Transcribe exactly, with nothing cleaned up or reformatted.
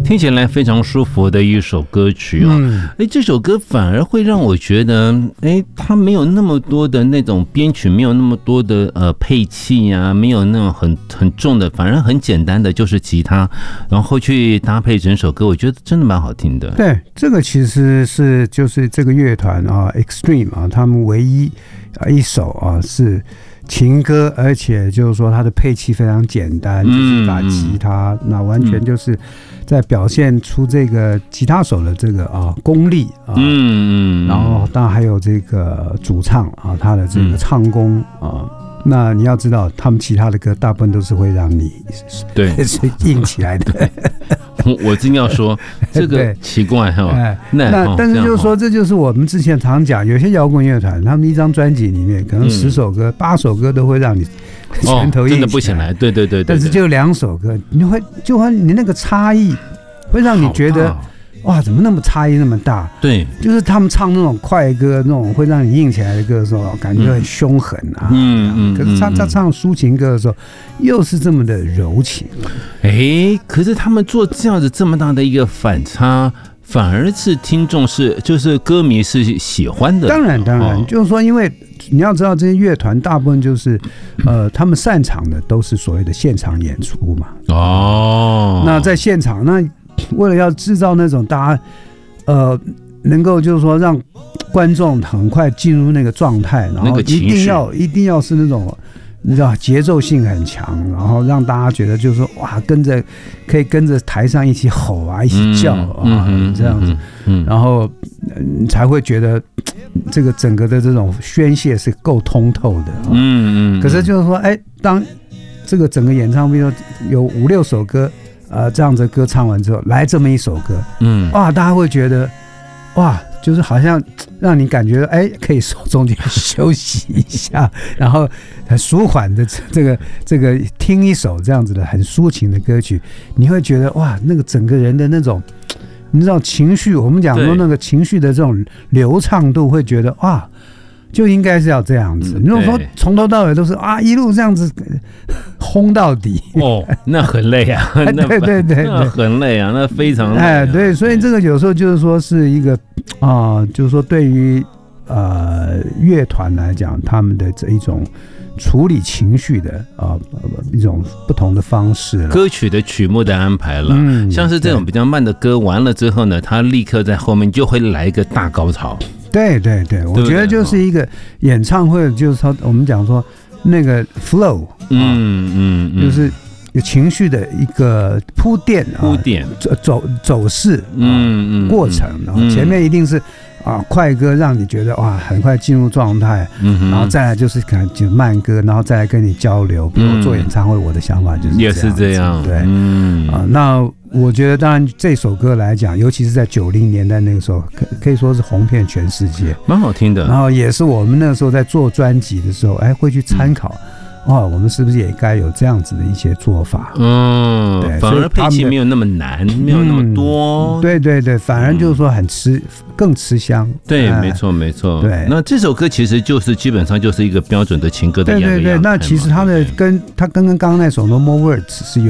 听起来非常舒服的一首歌曲哦。嗯，哎，这首歌反而会让我觉得，哎，它没有那么多的那种编曲，没有那么多的呃配器呀、啊，没有那种很很重的，反而很简单的就是吉他，然后去搭配整首歌，我觉得真的蛮好听的。 对，这个其实是就是这个乐团啊 ，Extreme 啊，他们唯一啊一首啊是情歌，而且就是说它的配器非常简单，就是一把吉他，嗯、那完全就是在表现出这个吉他手的这个啊功力啊，嗯嗯，然后当然还有这个主唱啊，他的这个唱功啊。那你要知道，他们其他的歌大部分都是会让你对硬起来的。 我真要说这个奇怪哈、哦， 那那但是就是说，这就是我们之前常讲，有些摇滚乐团，他们一张专辑里面可能十首歌、八、嗯、首歌都会让你拳头硬起来、哦，真的不起来。对对 对, 对, 对。 但是就两首歌，你会就会你那个差异会让你觉得。哇，怎么那么差异那么大？ 对， 就是他们唱那种快歌，那种会让你硬起来的歌的时候，感觉很凶狠啊。嗯嗯。可是他他唱抒情歌的时候，又是这么的柔情。 哎，可是他们做这样子这么大的一个反差，反而是听众是就是歌迷是喜欢的。 当然当然，哦、就是说，因为你要知道，这些乐团大部分就是呃，他们擅长的都是所谓的现场演出嘛。哦。那在现场那。为了要制造那种大家，呃，能够就是说让观众很快进入那个状态，然后一定要一定要是那种你知道节奏性很强，然后让大家觉得就是说哇，跟着可以跟着台上一起吼啊，一起叫啊，嗯嗯、这样子，嗯、然后你才会觉得这个整个的这种宣泄是够通透的。嗯嗯。可是就是说，哎，当这个整个演唱会有五六首歌。呃，这样子歌唱完之后，来这么一首歌，嗯，哇，大家会觉得，哇，就是好像让你感觉，哎，可以手中间休息一下，然后很舒缓的这个这个听一首这样子的很抒情的歌曲，你会觉得哇，那个整个人的那种，你知道情绪，我们讲说那个情绪的这种流畅度，会觉得哇。就应该是要这样子。如果说从头到尾都是啊一路这样子轰到底， 哦，那很累啊。 对对对对， 那很累啊，那非常累、啊。 哎，对，所以这个有时候就是说是一个啊、呃，就是说对于呃乐团来讲，他们的这一种处理情绪的啊、呃、一种不同的方式了。 歌曲的曲目的安排了，嗯，像是这种比较慢的歌完了之后呢，它立刻在后面就会来一个大高潮。 对对对，我觉得就是一个演唱会，就是说我们讲说那个 flow， 嗯嗯嗯，就是有情绪的一个铺垫啊， 铺垫走走势，嗯嗯，过程，然后前面一定是啊快歌，让你觉得哇很快进入状态，嗯，然后再来就是可能就慢歌，然后再来跟你交流。比如做演唱会，我的想法就是也是这样， 对，嗯啊那。我觉得，当然这首歌来讲，尤其是在九零年代那个时候，可可以说是红遍全世界， 蛮好听的。 然后也是我们那个时候在做专辑的时候，哎，会去参考。嗯、哦，我们是不是也该有这样子的一些做法？嗯， 对，反而配器没有那么难，没有那么多。 嗯、对对对，反而就是说很吃，更吃香。 对，哎、没错没错。 对， 那这首歌其实就是基本上就是一个标准的情歌的样子。 对对对，那其实它的跟它跟跟刚刚那首《No More Words》是有。